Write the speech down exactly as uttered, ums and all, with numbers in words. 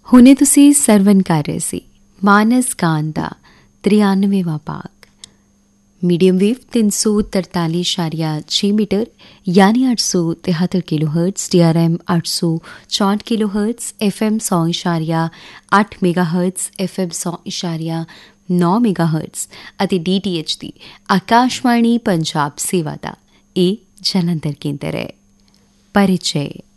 ਹੁਣੇ ਤੁਸੀਂ ਸਰਵਨ ਕਰ ਰਹੇ ਸੀ ਮਾਨਸ ਗਾਨ ਦਾ ਤ੍ਰਿਆਨਵੇਵਾਂ ਭਾਗ। ਮੀਡੀਅਮ ਵੇਵ ਤਿੰਨ ਸੌ ਤਰਤਾਲੀ ਇਸ਼ਾਰੀਆ ਛੇ ਮੀਟਰ ਯਾਨੀ ਅੱਠ ਸੌ ਤਿਹੱਤਰ kilo hurts, D R M ਅੱਠ ਸੌ ਚੌਂਹਠ ਕਿਲੋ ਹਰਟਸ, ਐਫ ਐਮ ਸੌ ਇਸ਼ਾਰੀਆ ਅੱਠ ਮੈਗਾ ਹਰਟਸ, ਐਫ ਐਮ ਸੌ ਇਸ਼ਾਰੀਆ ਨੌ ਮੈਗਾ ਹਰਟਸ ਅਤੇ ਡੀ ਟੀ ਐਚ ਦੀ ਆਕਾਸ਼ਵਾਣੀ ਪੰਜਾਬ ਸੇਵਾ ਦਾ ਇਹ ਜਲੰਧਰ ਕੇਂਦਰ ਹੈ। परिचय।